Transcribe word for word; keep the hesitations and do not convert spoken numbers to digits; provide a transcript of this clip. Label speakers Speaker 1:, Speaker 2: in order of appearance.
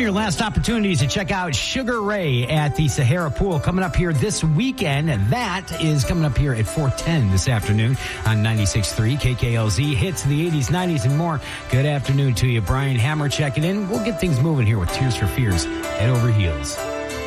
Speaker 1: your last opportunities to check out Sugar Ray at the Sahara Pool coming up here this weekend. That is coming up here at four ten this afternoon on ninety-six point three K K L Z. Hits of the eighties, nineties, and more. Good afternoon to you. Brian Hammer checking in. We'll get things moving here with Tears for Fears. Head over heels.